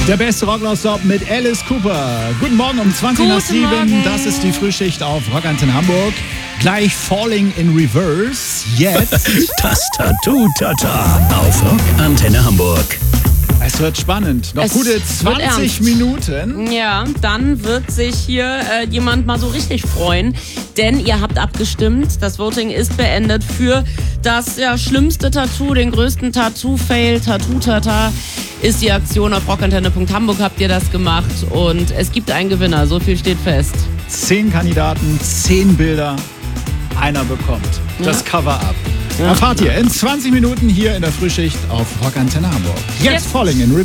Der beste Rock-Stop mit Alice Cooper. Guten Morgen um 20 nach 7. Morgen. Das ist die Frühschicht auf Rockantenne Hamburg. Gleich Falling in Reverse. Jetzt. Das Tattoo-Tata auf Rockantenne Hamburg. Es wird spannend. Noch Es gute wird 20 ernst. Minuten. Ja, dann wird sich hier jemand mal so richtig freuen, denn ihr habt abgestimmt. Das Voting ist beendet für das schlimmste Tattoo, den größten Tattoo-Fail, Tattoo-Tata. Ist die Aktion auf rockantenne.hamburg, habt ihr das gemacht und es gibt einen Gewinner, so viel steht fest. 10 Kandidaten, 10 Bilder. Einer bekommt das Cover-Up. Erfahrt ihr in 20 Minuten hier in der Frühschicht auf Rockantenne Hamburg. Jetzt Falling in Reverse.